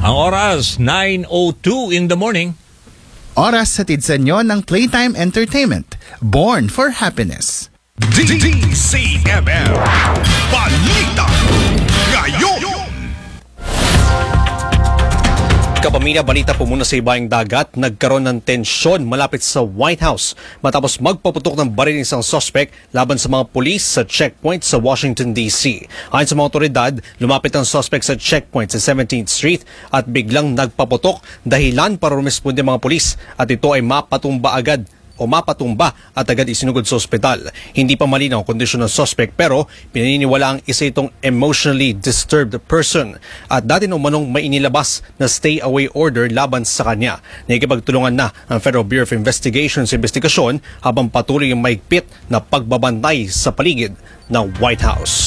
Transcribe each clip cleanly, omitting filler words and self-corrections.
Ang oras, 9:02 in the morning. Oras hatid sa inyo ng Playtime Entertainment, Born for Happiness. DZMM Balita Ngayon. Kapamilya, balita po muna sa ibaing dagat. Nagkaroon ng tensyon malapit sa White House matapos magpaputok ng baril isang suspect laban sa mga pulis sa checkpoint sa Washington, D.C. Ayon sa mga otoridad, lumapit ang suspect sa checkpoint sa 17th Street at biglang nagpaputok, dahilan para rumisponde mga pulis at ito ay mapatumba at agad isinugod sa ospital. Hindi pa malinaw ang kondisyon ng suspect pero pinaniniwala ang isa itong emotionally disturbed person at dati na umanong may inilabas na stay-away order laban sa kanya. Nakikipagtulungan na ang Federal Bureau of Investigation sa investigasyon habang patuloy ang mahigpit na pagbabantay sa paligid ng White House.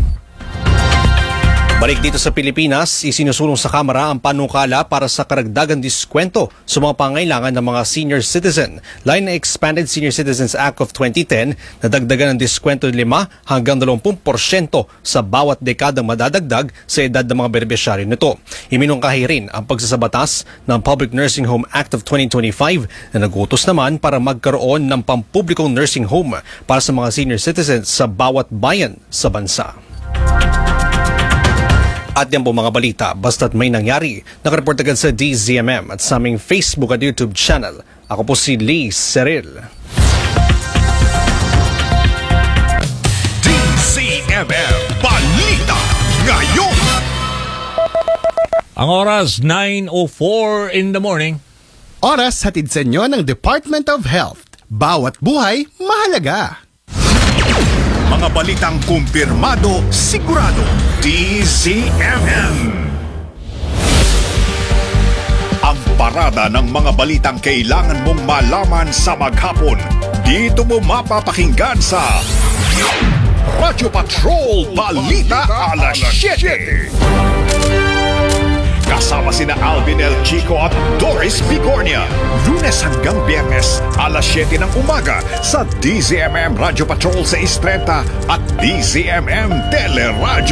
Balik dito sa Pilipinas, isinusulong sa Kamara ang panukala para sa karagdagang diskwento sa mga pangailangan ng mga senior citizen. Lain na Expanded Senior Citizens Act of 2010 na dagdagan ng diskwento 5 hanggang 20% sa bawat dekadang madadagdag sa edad ng mga benepisyaryo nito. Iminungkahi rin ang pagsasabatas ng Public Nursing Home Act of 2025 na nagutos naman para magkaroon ng pampublikong nursing home para sa mga senior citizens sa bawat bayan sa bansa. At yan po mga balita, basta't may nangyari. Nakareport agad sa DZMM at sa aming Facebook at YouTube channel. Ako po si Lee Seril. DZMM Balita Ngayon. Ang oras, 9:04 in the morning. Oras hatid sa inyo ng Department of Health. Bawat buhay, mahalaga. Mga balitang kumpirmado, sigurado. DZMM. Ang parada ng mga balitang kailangan mong malaman sa maghapon. Dito mo mapapakinggan sa Radyo Patrol Balita Alas 7. Kasama sina Alvin El Chico at Doris Bigornia. Lunes hanggang Biyernes, alas 7 ng umaga sa DZMM Radyo Patrol sa 630 at DZMM Teleradyo.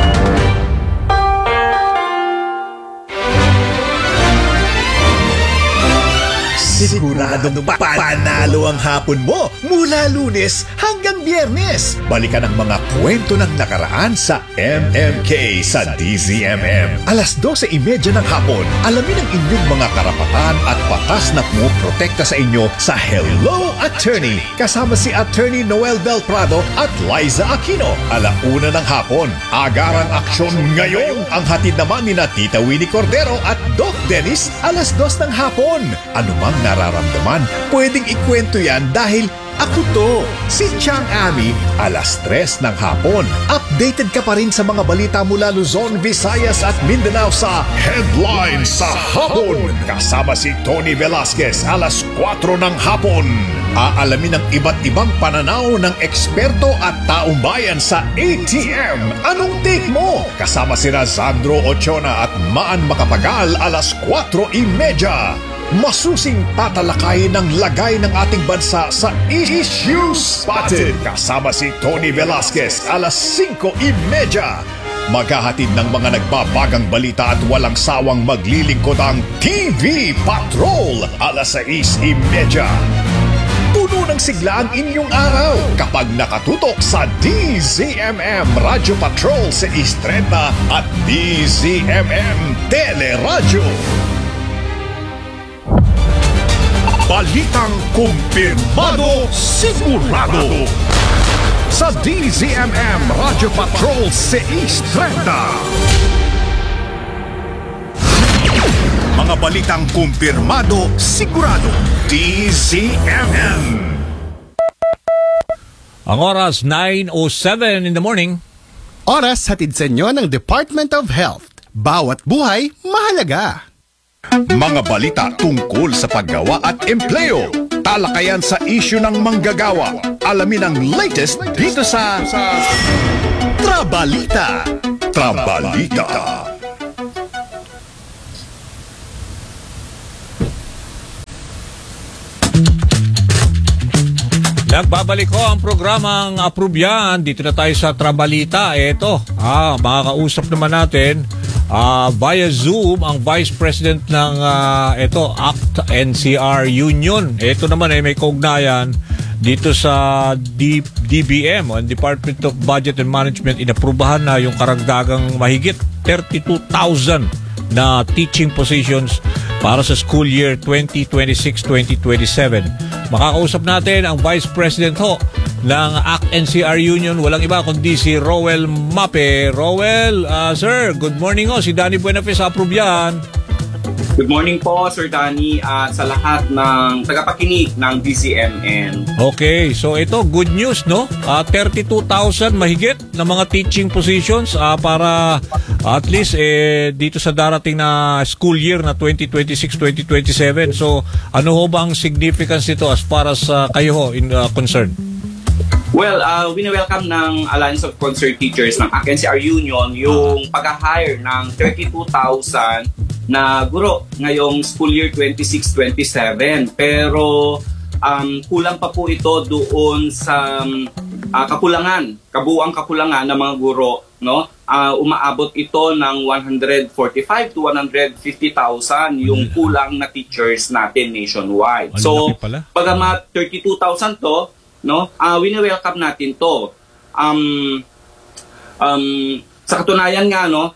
Siguradong panalo ang hapon mo mula Lunes hanggang Biyernes. Balikan ang mga kwento ng nakaraan sa MMK sa DZMM. Alas 12:30 ng hapon, alamin ang inyong mga karapatan at batas na pumoprotekta sa inyo sa Hello Attorney. Kasama si Attorney Noel Del Prado at Liza Aquino. 1:00 ng hapon, Agarang Aksyon Ngayon. Ang hatid naman ni Tita Winnie Cordero at Doc Dennis, alas 2 ng hapon. Anumang nararamdaman, pwedeng ikwento yan dahil ako to, si Chang Ami, alas 3 ng hapon. Updated ka pa rin sa mga balita mula Luzon, Visayas at Mindanao sa Headline sa Hapon. Kasama si Tony Velasquez, alas 4 ng hapon. Aalamin ang iba't ibang pananaw ng eksperto at taong bayan sa ATM. Anong take mo? Kasama si Sandro Ochona at Maan Makapagal, alas 4:30. Masusing tatalakayin ng lagay ng ating bansa sa Issue Spotted. Kasama si Tony Velasquez, alas 5:30. Maghahatid ng mga nagbabagang balita at walang sawang maglilingkod ang TV Patrol, alas 6:30. Puno ng sigla ang inyong araw kapag nakatutok sa DZMM Radyo Patrol sa 630 at DZMM Teleradyo. Balitang kumpirmado, sigurado. Sa DZMM Radyo Patrol 630. Mga balitang kumpirmado, sigurado. DZMM. Ang oras, 9:07 in the morning. Oras hatid sa inyo ng Department of Health. Bawat buhay, mahalaga. Mga balita tungkol sa paggawa at empleo. Talakayan sa isyu ng manggagawa. Alamin ang latest dito sa Trabalita. Trabalita. Nagbabalik ko ang programang Approve Yan. Dito na tayo sa Trabalita. Eto, makakausap naman natin via Zoom ang Vice President ng ACT NCR Union. Ito naman ay may kaugnayan dito sa DBM, ang Department of Budget and Management. Inaprubahan na yung karagdagang mahigit 32,000 na teaching positions para sa school year 2026-2027. Makakausap natin ang Vice President ng ACT NCR Union, walang iba kundi si Roel Mape. Roel, sir, good morning si Danny Buenafe sa Aprubyan. Good morning po, Sir Danny, at sa lahat ng tagapakinig ng DZMN. Okay, so ito, good news, no? 32,000 mahigit na mga teaching positions para at least dito sa darating na school year na 2026-2027. So, ano ho ba ang significance nito as far as kayo concerned? Well, wini-welcome ng Alliance of Concerned Teachers ng ACT NCR Union yung pag-hire ng 32,000 na guro ngayong school year 26-27. Pero kulang pa po ito doon sa kabuuang kakulangan ng mga guro, no? Umaabot ito ng 145 to 150,000 yung kulang na teachers natin nationwide. So, bagamat 32,000 to, no? Wini-welcome natin to. Sa katunayan nga, no,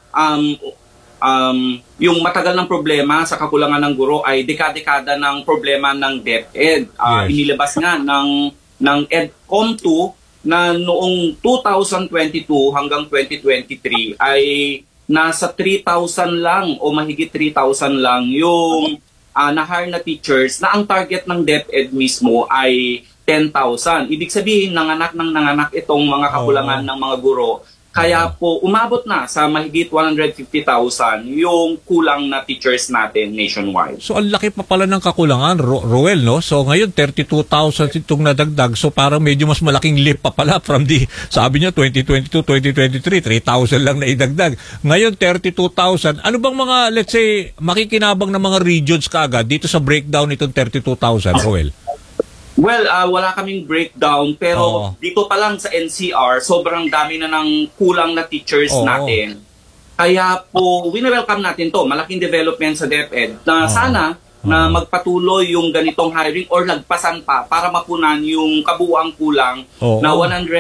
yung matagal ng problema sa kakulangan ng guro ay dekada-dekada ng problema ng DepEd. Inilabas nga ng EDCOM2 na noong 2022 hanggang 2023 ay nasa 3,000 lang o mahigit 3,000 lang yung na-hire na teachers na ang target ng DepEd mismo ay 10,000. Ibig sabihin, nanganak itong mga kakulangan ng mga guro. Kaya po, umabot na sa mahigit 150,000 yung kulang na teachers natin nationwide. So, ang laki pa pala ng kakulangan, Roel, no? So, ngayon, 32,000 itong nadagdag. So, parang medyo mas malaking leap pa pala from sabi niya, 2022-2023, 3,000 lang na idagdag. Ngayon, 32,000. Ano bang mga, let's say, makikinabang ng mga regions kaagad dito sa breakdown itong 32,000, Roel? Well, wala kaming breakdown pero dito pa lang sa NCR, sobrang dami na ng kulang na teachers natin. Kaya po, wini-welcome natin to. Malaking development sa DepEd na sana na magpatuloy yung ganitong hiring or lagpasan pa para mapunan yung kabuuang kulang na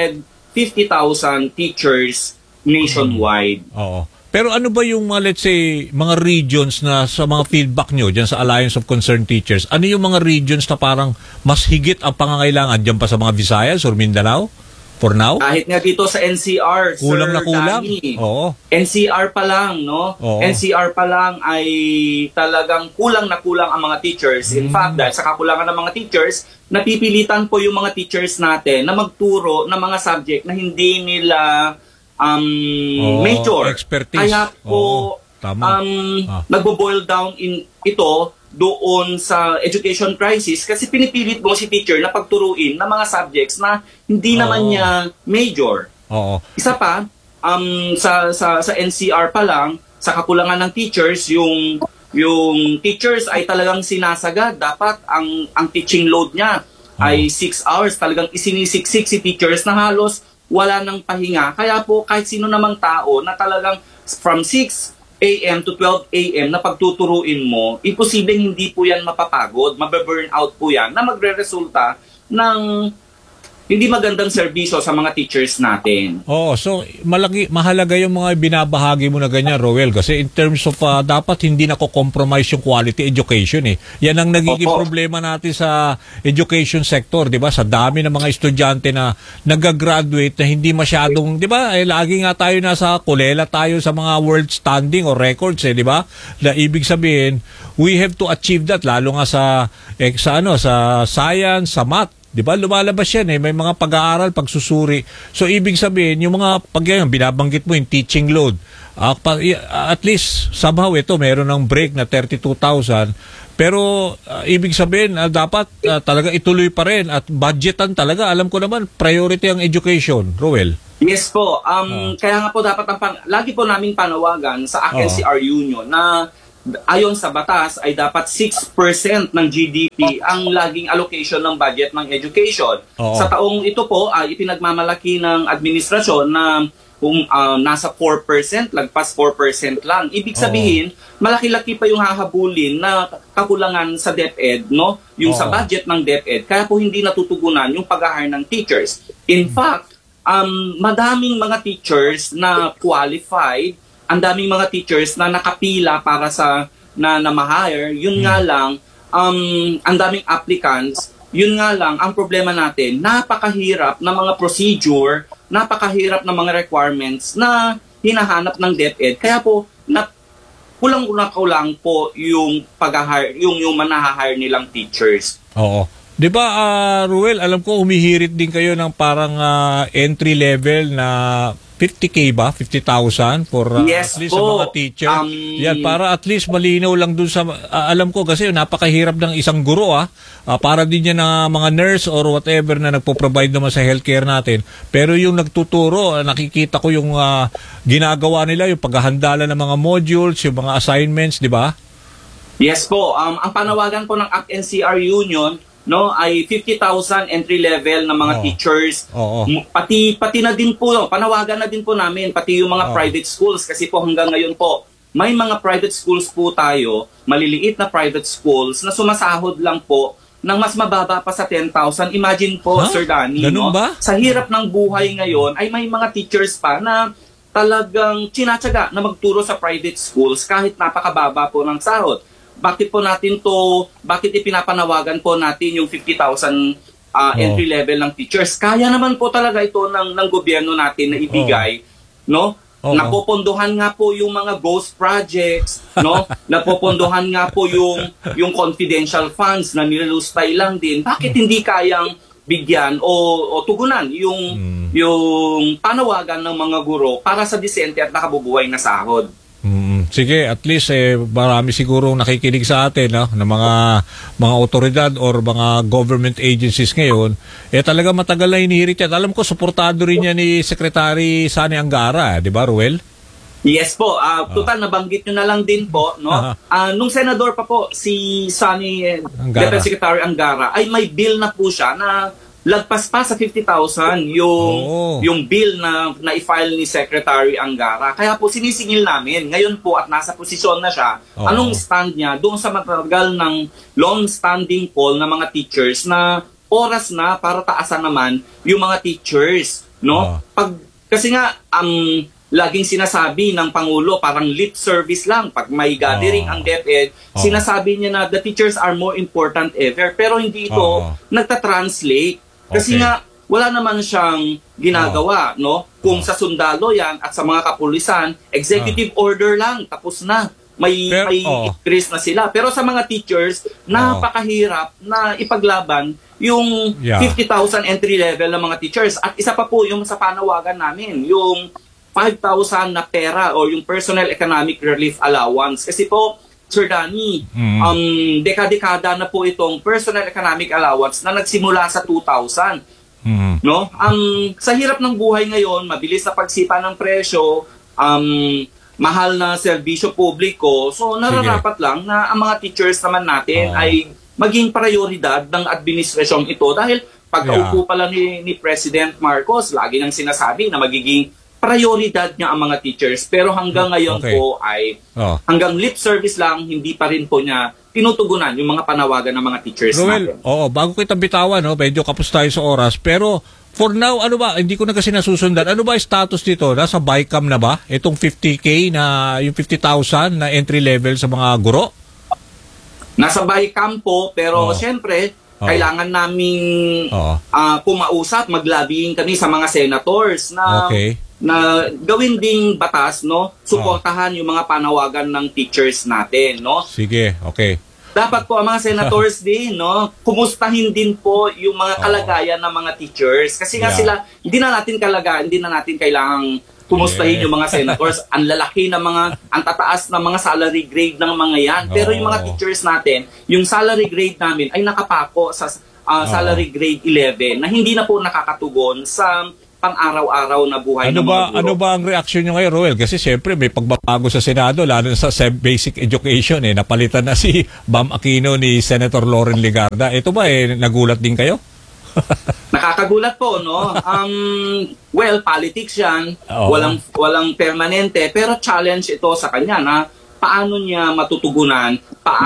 150,000 teachers nationwide. Pero ano ba yung let's say, mga regions na sa mga feedback nyo dyan sa Alliance of Concerned Teachers? Ano yung mga regions na parang mas higit ang pangangailangan dyan pa sa mga Visayas or Mindanao? For now? Kahit nga dito sa NCR, kulang Sir na kulang. Danny, NCR pa lang, no? NCR pa lang ay talagang kulang na kulang ang mga teachers. In fact, dahil sa kakulangan ng mga teachers, napipilitan po yung mga teachers natin na magturo ng mga subject na hindi nila major. Expertise. Kaya po, nagbo-boil down ito doon sa education crisis kasi pinipilit mo si teacher na pagturuin ng mga subjects na hindi naman niya major. Isa pa, sa NCR pa lang, sa kakulangan ng teachers, yung teachers ay talagang sinasagad. Dapat ang teaching load niya ay 6 hours. Talagang isinisiksik si teachers na halos wala nang pahinga. Kaya po kahit sino namang tao na talagang from 6 a.m. to 12 a.m. na pagtuturuin mo, imposibleng hindi po yan mapapagod, mababurn out po yan na magre-resulta ng hindi magandang serbisyo sa mga teachers natin. So mahalaga yung mga binabahagi mo na ganyan, Roel, kasi in terms of dapat hindi nako-compromise yung quality education Yan ang nagiging problema natin sa education sector, 'di ba? Sa dami ng mga estudyante na nagagraduate na hindi masyadong, 'di ba? Lagi nga tayo nasa kulela tayo sa mga world standing or records, 'di ba? Na ibig sabihin, we have to achieve that lalo nga sa science, sa math. Di ba? Lumalabas yan may mga pag-aaral, pagsusuri. So, ibig sabihin, yung mga binabanggit mo, yung teaching load, at least, somehow ito, meron ng break na 32,000. Pero, ibig sabihin, dapat talaga ituloy pa rin at budgetan talaga. Alam ko naman, priority ang education. Roel? Yes po. Kaya nga po dapat lagi po naming panawagan sa ACT NCR Union na ayon sa batas ay dapat 6% ng GDP ang laging allocation ng budget ng education. Sa taong ito po ay ipinagmamalaki ng administrasyon na nasa 4%, lagpas 4% lang. Ibig sabihin, malaki-laki pa yung hahabulin na kakulangan sa DepEd, no? Yung sa budget ng DepEd. Kaya po hindi natutugunan yung pag-hire ng teachers. In fact, madaming mga teachers na qualified, ang daming mga teachers na nakapila para sa na ma-hire, yun nga lang, ang daming applicants, yun nga lang, ang problema natin, napakahirap na mga procedure, napakahirap na mga requirements na hinahanap ng DepEd. Kaya po, kulang po yung pag-hire, yung manahahire nilang teachers. Oo. 'Di ba, Ruel, alam ko humihirit din kayo ng parang entry level na 50K ba? 50,000 for Yes at least po. sa mga teacher. Yan, para at least malinaw lang dun sa alam ko kasi napakahirap ng isang guro para din yan na mga nurse or whatever na nagpo-provide naman sa healthcare natin. Pero yung nagtuturo, nakikita ko yung ginagawa nila, yung paghahandala ng mga modules, yung mga assignments, 'di ba? Yes po. Ang panawagan po ng ACT-NCR Union, no, ay 50,000 entry level ng mga teachers. Pati na din po, panawagan na din po namin pati yung mga private schools kasi po hanggang ngayon po may mga private schools po tayo, maliliit na private schools na sumasahod lang po ng mas mababa pa sa 10,000. Imagine po, Sir Danny, no? Ba? Sa hirap ng buhay ngayon ay may mga teachers pa na talagang tinatsaga na magturo sa private schools kahit napakababa po ng sahod. Bakit ipinapanawagan po natin yung 50,000 entry level ng teachers? Kaya naman po talaga ito ng gobyerno natin na ibigay, no? Napopondohan nga po yung mga ghost projects, no? Napopondohan nga po yung confidential funds na nilalustay lang din. Bakit hindi kayang bigyan o tugunan yung panawagan ng mga guro para sa disente at nakabubuhay na sahod? Sige, at least marami siguro nakikinig sa atin ng mga otoridad or mga government agencies ngayon. Talaga matagal na hinihirit yan. Alam ko, suportado rin yan ni Secretary Sani Angara, di ba, Ruel? Yes po. Total, nabanggit nyo na lang din po, no? Nung senador pa po, si Sani, Deputy Secretary Angara, ay may bill na po siya na lagpas pa sa 50,000 yung bill na i-file ni Secretary Angara. Kaya po sinisingil namin ngayon po at nasa posisyon na siya, anong stand niya doon sa matagal ng long-standing call ng mga teachers na oras na para taasan naman yung mga teachers, no? Kasi nga laging sinasabi ng Pangulo, parang lip service lang. Pag may gathering ang DepEd, sinasabi niya na the teachers are more important ever. Pero hindi ito nagtatranslate. Kasi nga, wala naman siyang ginagawa, no? Kung sa sundalo yan at sa mga kapulisan, executive order lang, tapos na. May increase na sila. Pero sa mga teachers, napakahirap na ipaglaban yung 50,000 entry level ng mga teachers. At isa pa po yung sa panawagan namin, yung 5,000 na pera o yung personal economic relief allowance. Kasi po, Sir Danny, dekada-dekada na po itong personal economic allowance na nagsimula sa 2000. No? Sa hirap ng buhay ngayon, mabilis na pagsipa ng presyo, mahal na serbisyo publiko, so nararapat lang na ang mga teachers naman natin ay maging prioridad ng administrasyong ito dahil pagkaupo pa lang ni President Marcos, lagi nang sinasabi na magiging prioridad niya ang mga teachers. Pero hanggang ngayon po ay hanggang lip service lang, hindi pa rin po niya tinutugunan yung mga panawagan ng mga teachers natin. Bago kita bitawan, medyo kapos tayo sa oras. Pero for now, ano ba, hindi ko na kasi nasusundan. Ano ba yung status dito? Nasa BICAM na ba? Itong 50K na, yung 50,000 na entry level sa mga guro? Nasa BICAM po, pero siyempre, kailangan naming kumausap, mag-lobbying kami sa mga senators na gawin ding batas, no? Suportahan yung mga panawagan ng teachers natin, no? Sige, Dapat po ang mga senators din, no? Kumustahin din po yung mga kalagayan ng mga teachers. Kasi nga sila, hindi na natin kailangang kumustahin yung mga senators. Ang lalaki ng ang tataas ng mga salary grade ng mga yan. Pero yung mga teachers natin, yung salary grade namin ay nakapako sa salary grade 11 na hindi na po nakakatugon sa pang-araw-araw na buhay ng mga guro. Ano ba ang reaksyon nyo ngayon, Roel? Kasi siyempre may pagbabago sa Senado, lalo na sa basic education. Napalitan na si Bam Aquino ni Senator Loren Legarda. Ito ba nagulat din kayo? Nakakagulat po, no? Well, politics yan. Oo. Walang permanente. Pero challenge ito sa kanya na paano niya matutugunan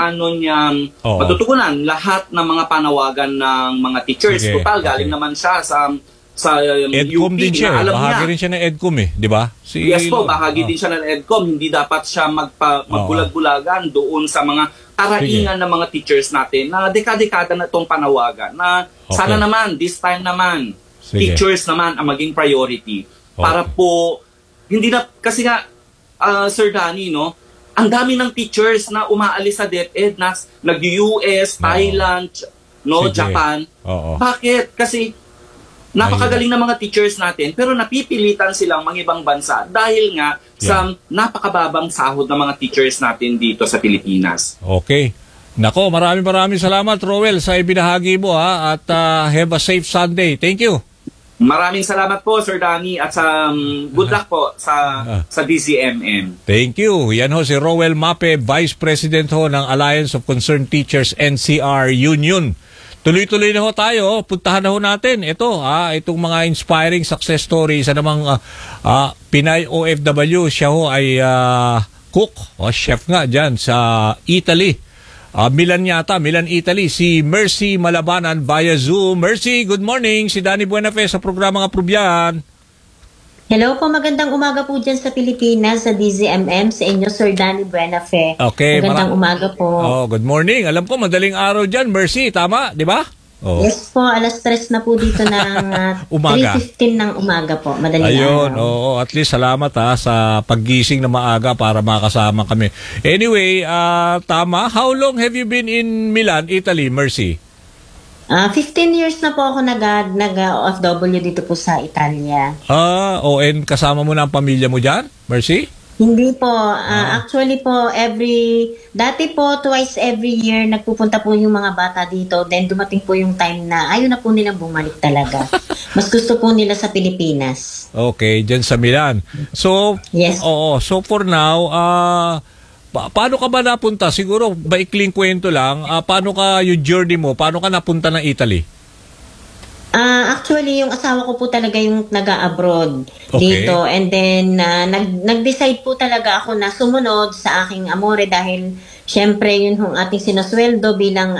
lahat ng mga panawagan ng mga teachers. Sige, Total, galing okay. naman siya sa EDCOM UP din siya. na alam Bahagi niya. rin siya ng EDCOM di ba? Yes po, bahagi din siya ng EDCOM. Hindi dapat siya magbulag-bulagan doon sa mga karaingan ng mga teachers natin na dekada-dekada na itong panawagan na sana Okay. naman, this time naman, Sige. teachers naman ang maging priority. Para po, hindi na, kasi nga, Sir Danny, no, ang dami ng teachers na umaalis sa DepEd na nag-US, Thailand, no, Sige. Japan. Oo. Bakit? Kasi napakagaling na mga teachers natin pero napipilitan silang mangibang bansa dahil nga sa napakababang sahod ng mga teachers natin dito sa Pilipinas. Okay. Nako, maraming salamat, Roel, sa ibinahagi mo at have a safe Sunday. Thank you. Maraming salamat po, Sir Danny, at sa good luck po sa DZMM. Thank you. Yan ho si Roel Mape, Vice President ho ng Alliance of Concerned Teachers NCR Union. Tuloy-tuloy na ho tayo. Puntahan na ho natin. Itong mga inspiring success stories. Isa namang Pinay OFW. Siya ho ay cook o chef nga dyan sa Italy. Milan, Italy. Si Mercy Malabanan via Zoom. Mercy, good morning. Si Danny Buenafe sa programang Aprubyan. Hello po, magandang umaga po dyan sa Pilipinas, sa DZMM, sa inyo, Sir Danny Buenafe. Okay, magandang umaga po. Good morning. Alam ko, madaling araw dyan, Mercy. Tama, di ba? Yes po, alas 3 na po dito ng Umaga. 3:15 ng umaga po, madaling Ayun, araw. at least salamat sa paggising na maaga para makasama kami. Anyway, tama. How long have you been in Milan, Italy, Mercy? 15 years na po ako nag-OFW dito po sa Italia. And kasama mo na ang pamilya mo dyan, Mercy? Hindi po. Actually po, dati po, twice every year, nagpupunta po yung mga bata dito. Then dumating po yung time na ayaw na po nilang bumalik talaga. Mas gusto po nila sa Pilipinas. Okay, dyan sa Milan. So, Yes. So for now, paano ka ba napunta? Siguro, baikling kwento lang. Paano ka yung journey mo? Paano ka napunta ng Italy? Actually, yung asawa ko po talaga yung nag-a-abroad Okay. dito. And then, nag-decide po talaga ako na sumunod sa aking amore dahil syempre yun yung ating sinusweldo bilang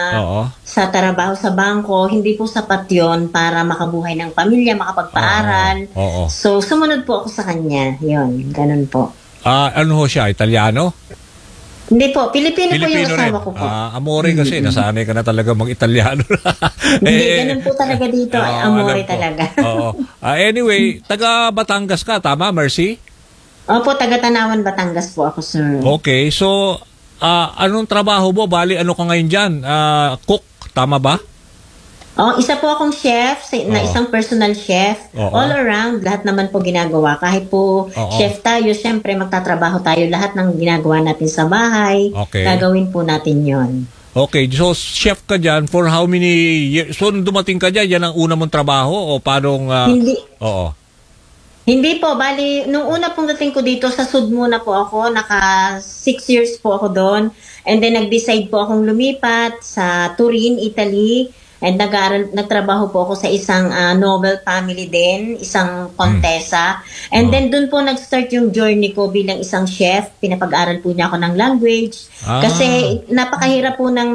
sa trabaho sa bangko. Hindi po sapat yun para makabuhay ng pamilya, makapagpaaral. Oo. So, sumunod po ako sa kanya. Yun, ganun po. Ano ho siya? Italiano? Hindi po, Pilipino po yung asawa rin. ko po. Amore kasi, nasanay ka na talaga mag-Italiano. Hindi, ganun po talaga dito. Amore alam ko. talaga. Oo. Anyway, taga Batangas ka, tama, Mercy? Opo, taga-Tanawan, Batangas po ako, sir. Okay, so, anong trabaho mo? Bali, ano ka ngayon dyan? Cook, tama ba? Isa po akong chef, na isang personal chef. Oo. All around, lahat naman po ginagawa. Kahit po chef tayo, syempre magtatrabaho tayo. Lahat ng ginagawa natin sa bahay, Okay. gagawin po natin yon. Okay, so chef ka dyan for how many years? So, nung dumating ka dyan, yan ang una mong trabaho? O parang... Hindi. Oo. Hindi po, bali, nung una pong dating ko dito, sa Sud muna po ako, naka 6 years po ako doon. And then nag-decide po akong lumipat sa Turin, Italy. And nagtrabaho po ako sa isang Nobel family din, isang kontesa. And then doon po nag-start yung journey ko bilang isang chef. Pinapag-aral po niya ako ng language. Kasi napakahirap po ng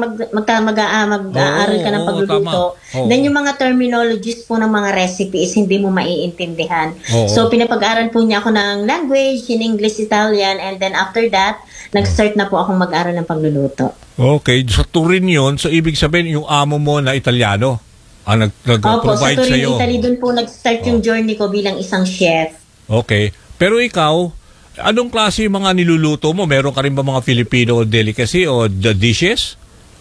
mag-aaral ka ng pagluluto. Then yung mga terminologies po ng mga recipes, hindi mo maiintindihan. So pinapag-aral po niya ako ng language, in English, Italian. And then after that, nag-start na po akong mag-aral ng pagluluto. Okay, sa Turin yun, so ibig sabihin yung amo mo na Italiano ang Opo, sa nag-provide Turin, sa'yo. Italy, doon po nag-start yung journey ko bilang isang chef. Okay, pero ikaw, anong klase yung mga niluluto mo? Meron ka rin ba mga Filipino delicacy o dishes?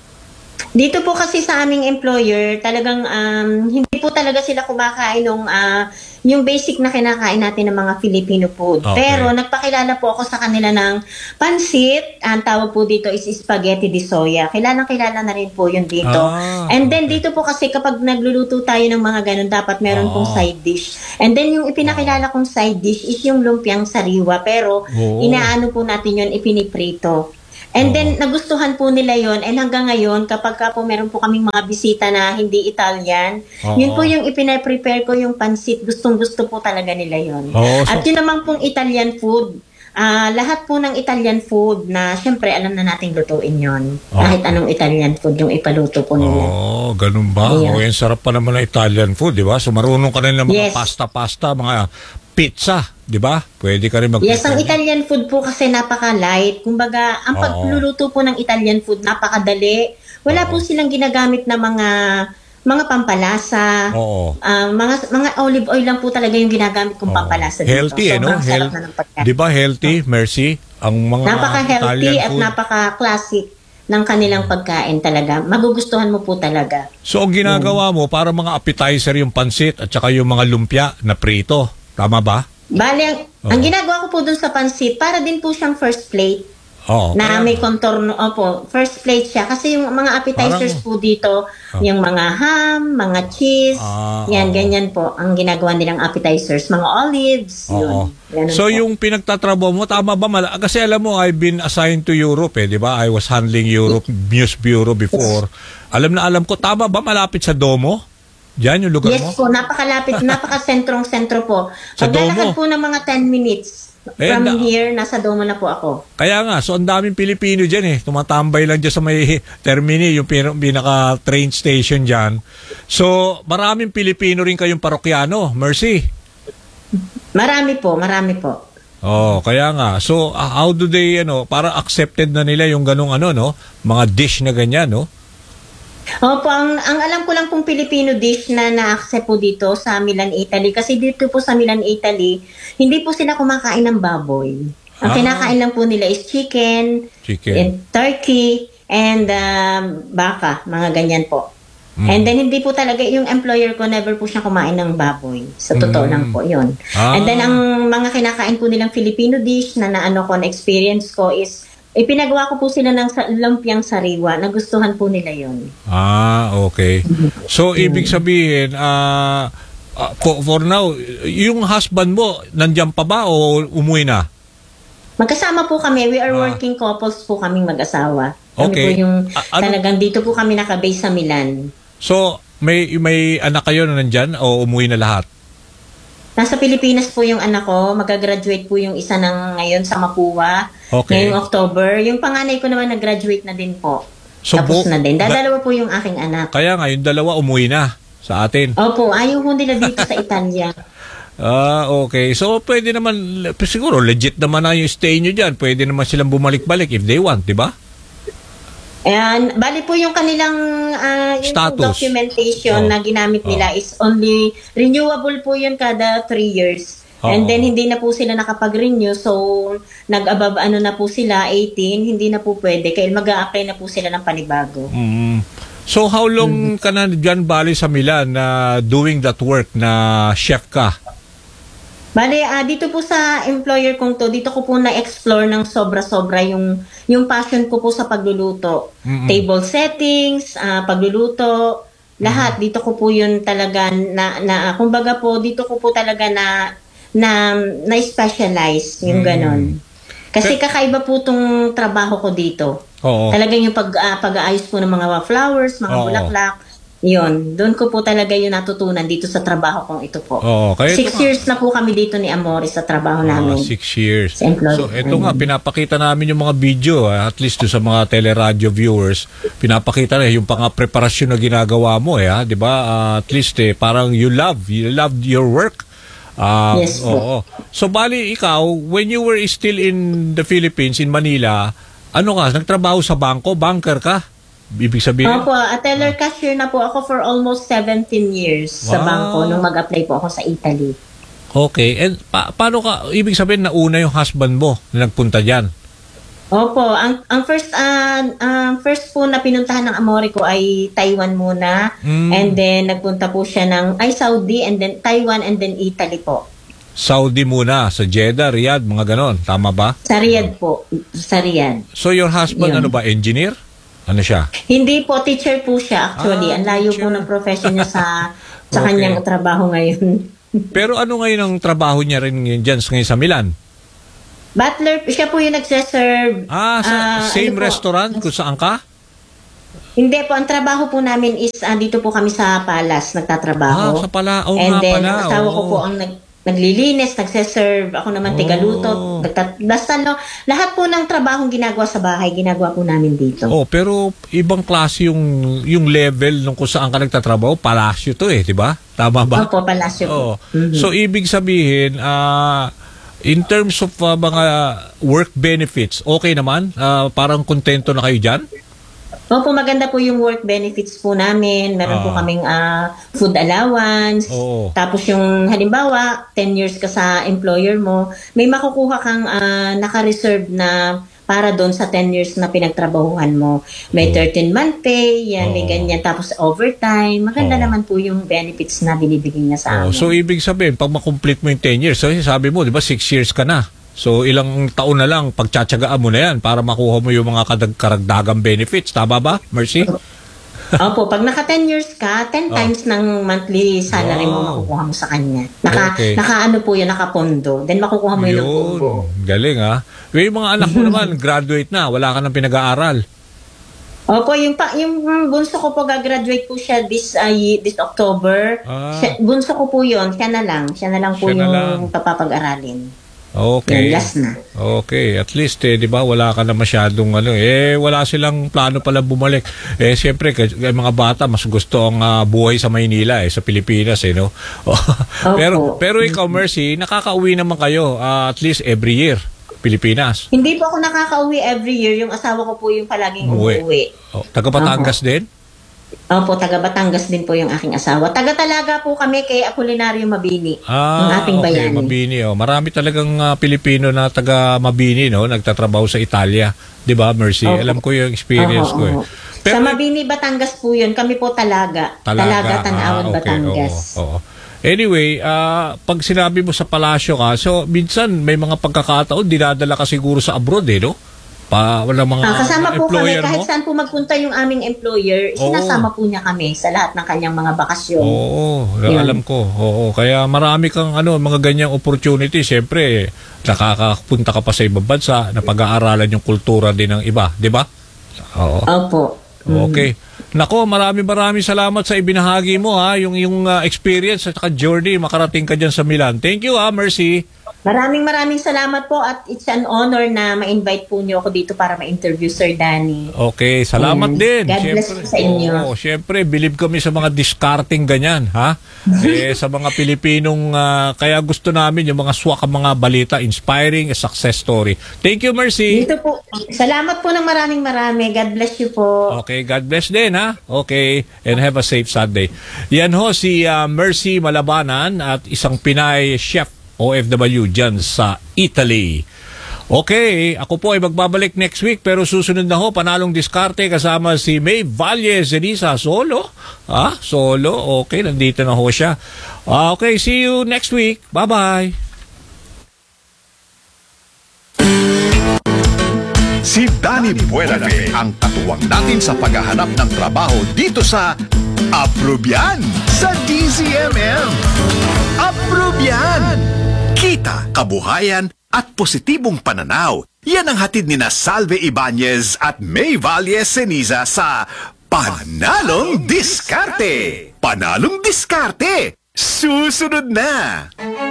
Dito po kasi sa aming employer, talagang hindi po talaga sila kumakain ng yung basic na kinakain natin ng mga Filipino food. Okay. Pero nagpakilala po ako sa kanila ng pansit. Ang tawag po dito is spaghetti di soya. Kilala na rin po yun dito. And then dito po kasi kapag nagluluto tayo ng mga ganun, dapat meron pong side dish. And then yung ipinakilala kong side dish is yung lumpiang sariwa. Pero inaano po natin yun, ipiniprito. And then, nagustuhan po nila yon. And hanggang ngayon, kapag ka po meron po kaming mga bisita na hindi Italian, yun po yung ipine-prepare ko yung pansit. Gustong-gusto po talaga nila yon. At yun naman pong Italian food. Lahat po ng Italian food na syempre alam na nating lutuin yon. Kahit anong Italian food yung ipaluto po nila. Ganun ba? Yeah. Yung sarap pa naman ng Italian food, di ba? So marunong ka rin ng mga Yes. pasta-pasta, mga pizza, di ba? Pwede ka rin Yes, ang Italian food po kasi napaka-light. Kumbaga, ang pagluluto po ng Italian food napakadali. Wala po silang ginagamit na mga pampalasa. Mga olive oil lang po talaga yung ginagamit kong pampalasa dito. Healthy, no? Sobrang sarap na ng pagkain. Di ba healthy, Mercy? Ang mga Napaka-healthy Italian at food. napaka-classic ng kanilang pagkain talaga. Magugustuhan mo po talaga. So, ang ginagawa mo, para mga appetizer yung pansit at saka yung mga lumpia na prito. Tama ba? Bale, ang ginagawa ko po dun sa pansit, para din po siyang first plate. Na Kaya- may contorno. Opo, first plate siya. Kasi yung mga appetizers po dito, yung mga ham, mga cheese, yan, ganyan po. Ang ginagawa nilang appetizers, mga olives, yun. Ganun So, po. yung pinagtatrabaho mo, tama ba? Kasi alam mo, I've been assigned to Europe, di ba? I was handling Europe News Bureau before. Alam na alam ko, tama ba malapit sa Domo? Diyan yung lugar mo? Yes po, napakalapit, napaka-sentrong-sentro po. Sa Paglalakad Domo? po ng mga 10 minutes from here, nasa Domo na po ako. Kaya nga, so ang daming Pilipino dyan tumatambay lang dyan sa may termini, yung pinaka-train station dyan. So, maraming Pilipino rin kayong parokyano, Mercy. Marami po. Kaya nga. So, how do they, para accepted na nila yung ganong mga dish na ganyan, no? Opo, ang alam ko lang pong Filipino dish na na-accept po dito sa Milan, Italy. Kasi dito po sa Milan, Italy, hindi po sila kumakain ng baboy. Ang kinakain lang po nila is chicken, and turkey, and baka, mga ganyan po. And then hindi po talaga, yung employer ko never po siya kumain ng baboy. Sa totoo lang po, yun. And then ang mga kinakain po nilang Filipino dish na na-experience ko is ipinagawa ko po sila ng lumpiang sariwa. Nagustuhan po nila yon. Okay. So, ibig sabihin, for now, yung husband mo, nandiyan pa ba o umuwi na? Magkasama po kami. We are working couples po kaming mag-asawa. Kami Okay. po yung talagang dito po kami nakabase sa Milan. So, may anak kayo na nandyan o umuwi na lahat? Nasa Pilipinas po yung anak ko. Magagraduate po yung isa ng ngayon sa Mapua. Okay. Ngayong October. Yung panganay ko naman nag-graduate na din po. So, Tapos na din. Dadalawa po yung aking anak. Kaya nga, yung dalawa umuwi na sa atin. Opo, ayaw po nila dito sa Italia. Okay. So, pwede naman, siguro legit naman na yung stay nyo dyan. Pwede naman silang bumalik-balik if they want, di ba? And bali po yung kanilang yung Status. documentation na ginamit nila is only renewable po yun kada 3 years. And then hindi na po sila nakapag-renew, so nag-above na po sila 18, hindi na po pwede kaya mag-a-apply na po sila ng panibago. So how long ka na dyan bali sa Milan na doing that work na chef ka? Bale, dito po sa employer kong to, dito ko po na-explore ng sobra-sobra yung passion ko po sa pagluluto. Table settings, pagluluto, lahat. Dito ko po yun talaga kumbaga po, dito ko po talaga na-specialize yung ganon. Kasi kakaiba po tong trabaho ko dito. Talagang yung pag-aayos po ng mga flowers, mga bulaklak. Yun, doon ko po talaga yung natutunan dito sa trabaho kong ito po. 6 years na po kami dito ni Amore sa trabaho namin. 6 years. Sa employee. So, ito nga, pinapakita namin yung mga video, at least doon sa mga teleradyo viewers, pinapakita na yung pang preparasyon na ginagawa mo, di ba? At least, parang you love your work. Yes po. So, bali, ikaw, when you were still in the Philippines, in Manila, nagtrabaho sa bangko, banker ka? Ibig sabihin? Opo, teller cashier na po ako for almost 17 years sa bangko nung mag-apply po ako sa Italy. Okay. And paano ka, ibig sabihin nauna yung husband mo na nagpunta dyan? Opo, ang first po na pinuntahan ng Amore ko ay Taiwan muna. And then nagpunta po siya ng Saudi and then Taiwan and then Italy po. Saudi muna, sa Jeddah, Riyadh, mga ganon. Tama ba? Sa Riyadh po. Sa Riyadh. So your husband, Yun. engineer? Ano siya? Hindi po, teacher po siya actually. Ang layo po ng profession niya sa kanyang trabaho ngayon. Pero ano ngayon ang trabaho niya rin dyan ngayon sa Milan? Butler, siya po yung nagse-serve. Same ano po? restaurant kung saan ka? Hindi po, ang trabaho po namin is dito po kami sa Palace nagtatrabaho. Sa pala. Oo And nga then, pala. ang asawa ko po ang naglilinis, nagse-serve. Ako naman tigaluto. Basta lahat po ng trabahong ginagawa sa bahay, ginagawa po namin dito. Pero ibang klase yung level nung kung saan ka nagtatrabaho. Palasyo to di ba? Tama ba? Opo, Palasyo po. So, ibig sabihin, in terms of mga work benefits, okay naman? Parang kontento na kayo dyan? Opo, maganda po yung work benefits po namin. Meron po kaming food allowance. Tapos yung halimbawa, 10 years ka sa employer mo, may makukuha kang naka-reserve na para doon sa 10 years na pinagtrabahuhan mo. May 13-month pay, may ganyan. Tapos overtime. Maganda naman po yung benefits na binibigay niya sa amin. So, ibig sabihin, pag makomplete mo yung 10 years, so sabi mo, di ba, 6 years ka na. So, ilang taon na lang, pagtsatsagaan mo na yan para makuha mo yung mga karagdagang benefits. Tama ba, Mercy? Opo, pag naka 10 years ka, 10 times ng monthly salary mo makukuha mo sa kanya. Naka-ano po yun, nakapondo. Then makukuha mo yun ng combo. Galing Yung mga anak mo naman, graduate na, wala ka nang pinag-aaral. Opo, yung bunso ko po gagraduate po siya this October. Bunso ko po yun, siya na lang po yung papapag-aralin. Okay. Last na. Okay, at least di ba wala ka na masyadong wala silang plano pala bumalik. Siyempre mga bata mas gusto ang buhay sa Maynila sa Pilipinas no. pero ikaw Mercy, nakakauwi naman kayo at least every year Pilipinas. Hindi po ako nakakauwi every year, yung asawa ko po yung palaging umuwi. Taga Batangas din? Opo, taga Batangas din po yung aking asawa. Taga-Talaga po kami kay Apolinario Mabini, yung ating bayani. Mabini. Marami talagang Pilipino na taga Mabini, no? Nagtatrabaho sa Italia. Di ba, Mercy? Alam ko yung experience ko. Pero, sa Mabini, Batangas po yun. Kami po Talaga. Talaga, Tanawan, Batangas. Anyway, pag sinabi mo sa palasyo ka, so minsan may mga pagkakataon, dinadala ka siguro sa abroad, no? Wala mga kasama po kami employer kahit mo? saan po magpunta yung aming employer, sinasama po niya kami sa lahat ng kanyang mga bakasyon. Alam ko. Kaya marami kang mga ganyang opportunity. Siyempre, nakakapunta ka pa sa ibang bansa na pag-aaralan yung kultura din ng iba, di ba? Opo. Okay. Nako, maraming salamat sa ibinahagi mo yung experience at journey makarating ka diyan sa Milan. Thank you Mercy. Maraming salamat po at it's an honor na ma-invite po niyo ako dito para ma-interview Sir Danny. Okay, salamat din. God bless po sa inyo. Siyempre, believe kami sa mga discarding ganyan, sa mga Pilipinong, kaya gusto namin yung mga swak mga balita, inspiring, a success story. Thank you, Mercy. Dito po. Salamat po ng marami. God bless you po. Okay, God bless din, Okay, and have a safe Sunday. Yan si Mercy Malabanan at isang Pinay chef OFW dyan sa Italy. Okay, ako po ay magbabalik next week pero susunod na panalong diskarte kasama si May Valle Zeniza. Solo? Solo? Okay, nandito na siya. Okay, see you next week. Bye-bye. Si Danny Buenafe ang katuwang natin sa paghahanap ng trabaho dito sa Aprubian sa DZMM. Aprubian! Kita, kabuhayan at positibong pananaw. Yan ang hatid ni Salve Ibanez at May Valle Zeniza sa Panalong Diskarte. Panalong Diskarte. Susunod na!